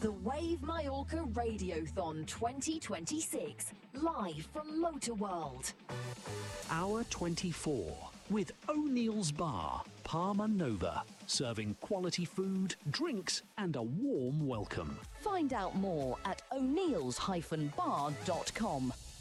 The Wave Mallorca Radiothon 2026, live from Motor World. Hour 24 with O'Neill's Bar, Palma Nova, serving quality food, drinks and a warm welcome. Find out more at o'neills-bar.com.